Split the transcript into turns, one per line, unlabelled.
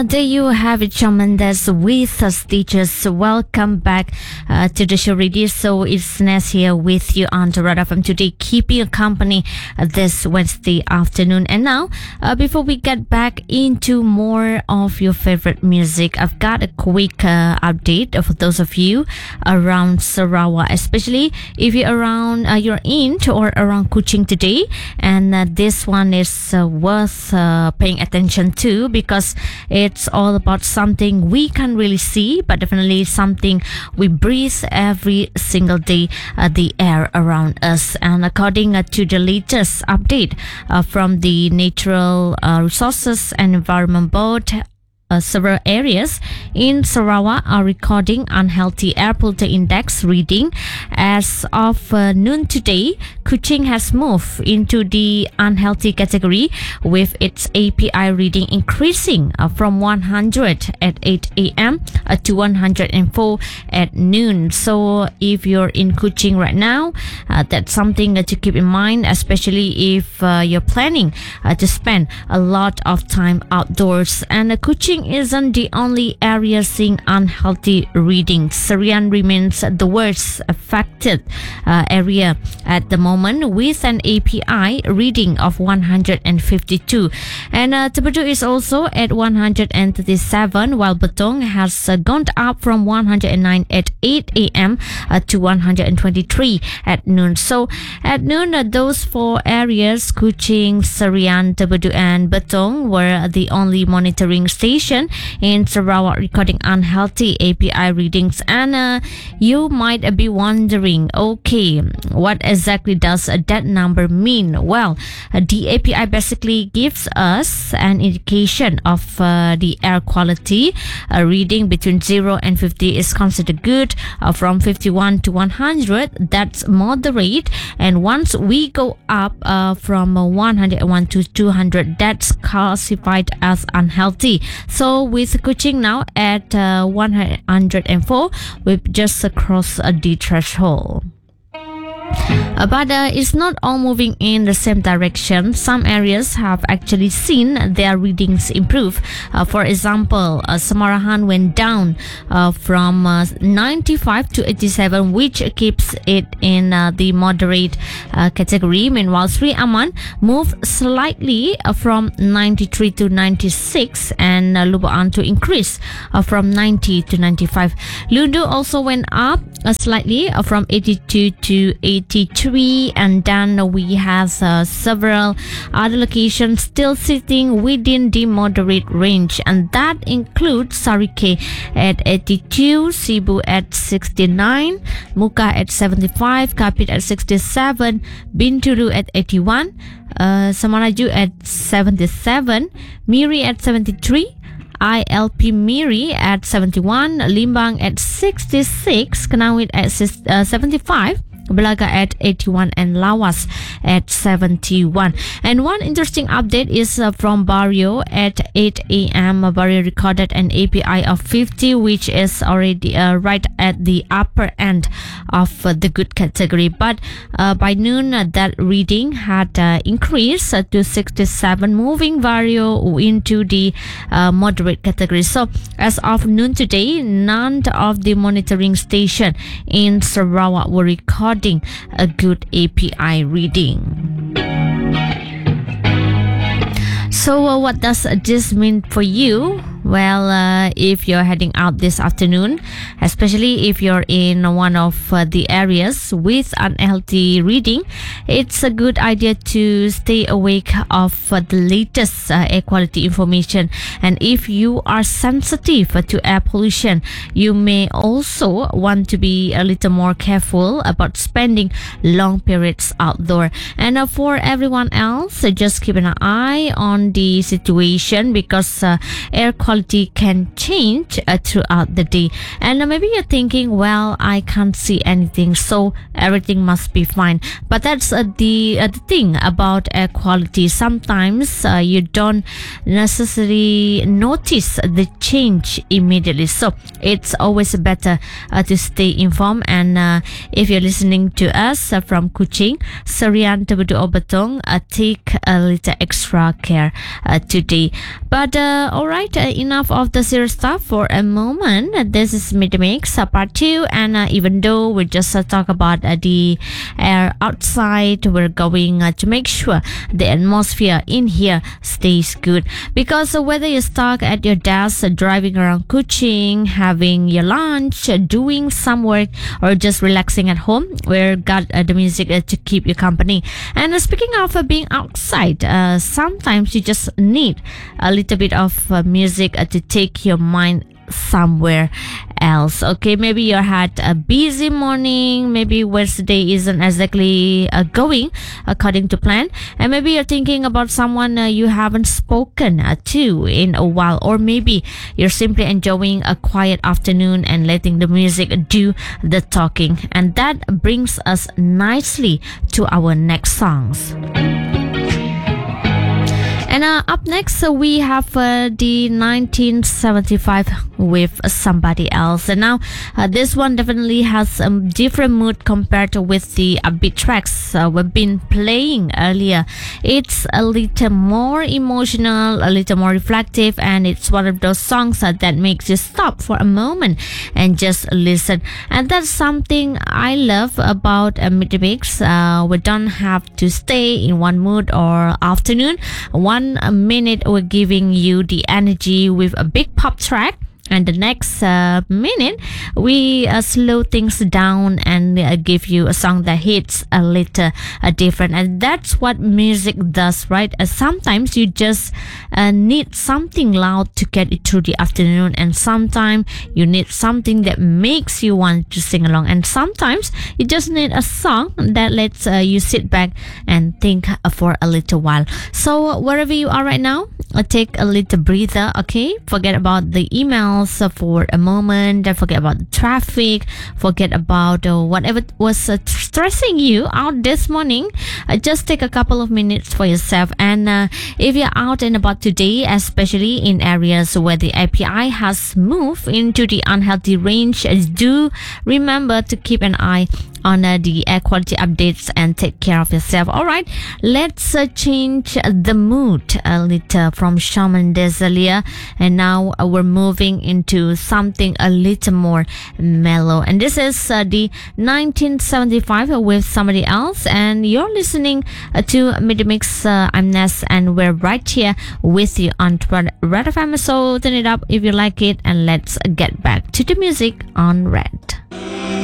There you have it, Shamandas with us, teachers. Welcome back to the show, Radio. So it's Nes here with you on the Radar from today, keeping you company this Wednesday afternoon. And now, before we get back into more of your favorite music, I've got a quick update for those of you around Sarawak, especially if you're around, you're in or around Kuching today. And this one is worth paying attention to because it's all about something we can't really see, but definitely something we breathe every single day, the air around us. And according to the latest update from the Natural Resources and Environment Board, several areas in Sarawak are recording unhealthy air pollution index reading. As of noon today, Kuching has moved into the unhealthy category with its API reading increasing from 100 at 8 a.m. To 104 at noon. So if you're in Kuching right now, that's something to keep in mind, especially if you're planning to spend a lot of time outdoors. And Kuching isn't the only area seeing unhealthy readings. Serian remains the worst affected area at the moment with an API reading of 152. And Tebedu is also at 137, while Betong has gone up from 109 at 8 a.m. To 123 at noon. So at noon, those four areas, Kuching, Serian, Tebedu and Betong, were the only monitoring station in Sarawak recording unhealthy API readings. And you might be wondering, okay, what exactly does that number mean? Well, the API basically gives us an indication of the air quality. Reading between 0 and 50 is considered good. From 51 to 100, that's moderate. And once we go up from 101 to 200, that's classified as unhealthy. So with Kuching now at 104, we've just crossed the threshold. But it's not all moving in the same direction. Some areas have actually seen their readings improve. For example, Samarahan went down from 95 to 87, which keeps it in the moderate category. Meanwhile, Sri Aman moved slightly from 93 to 96, and Lubaan to increase from 90 to 95. Lundu also went up slightly from 82 to 83, and then we have several other locations still sitting within the moderate range, and that includes Sarike at 82, Cebu at 69, Muka at 75, Kapit at 67, Bintulu at 81, Samaraju at 77, Miri at 73, ILP Miri at 71, Limbang at 66, Kanawit at 75, Belaga at 81 and Lawas at 71. And one interesting update is from Barrio at 8 a.m. Barrio recorded an API of 50, which is already right at the upper end of the good category. But by noon, that reading had increased to 67, moving Barrio into the moderate category. So as of noon today, none of the monitoring station in Sarawak were recording a good API reading. So what does this mean for you? Well, if you're heading out this afternoon, especially if you're in one of the areas with unhealthy reading, it's a good idea to stay awake of the latest air quality information. And if you are sensitive to air pollution, you may also want to be a little more careful about spending long periods outdoor. And for everyone else, just keep an eye on the situation because air quality can change throughout the day. And maybe you're thinking, well, I can't see anything, so everything must be fine. But that's the thing about air quality. Sometimes you don't necessarily notice the change immediately. So it's always better to stay informed. And if you're listening to us from Kuching, Serian, Tebedu or Betong, take a little extra care today. But alright, enough of the serious stuff for a moment. This is Mid-Mix part 2, and even though we just talk about the air outside, we're going to make sure the atmosphere in here stays good, because whether you're stuck at your desk, driving around Kuching, having your lunch, doing some work, or just relaxing at home, we've got the music to keep you company. And speaking of being outside, sometimes you just need a little bit of music to take your mind somewhere else. Okay, maybe you had a busy morning, maybe Wednesday isn't exactly going according to plan, and maybe you're thinking about someone you haven't spoken to in a while, or maybe you're simply enjoying a quiet afternoon and letting the music do the talking. And that brings us nicely to our next songs. And up next, we have the 1975 with Somebody Else. And now, this one definitely has a different mood compared to with the upbeat tracks we've been playing earlier. It's a little more emotional, a little more reflective, and it's one of those songs that makes you stop for a moment and just listen. And that's something I love about Mid-Mix. We don't have to stay in one mood or afternoon. One minute we're giving you the energy with a big pop track, and the next minute we slow things down and give you a song that hits a little different. And that's what music does, right? Sometimes you just need something loud to get you through the afternoon, and sometimes you need something that makes you want to sing along, and sometimes you just need a song that lets you sit back and think for a little while. So wherever you are right now, take a little breather, okay? Forget about the emails for a moment, forget about the traffic, forget about whatever was stressing you out this morning. Just take a couple of minutes for yourself. And if you're out and about today, especially in areas where the API has moved into the unhealthy range, do remember to keep an eye on the air quality updates and take care of yourself. Alright, let's change the mood a little from Shawn Mendes earlier, and now we're moving into something a little more mellow. And this is the 1975 with Somebody Else, and you're listening to Mid-Mix. I'm Ness, and we're right here with you on Red FM. So turn it up if you like it, and let's get back to the music on Red.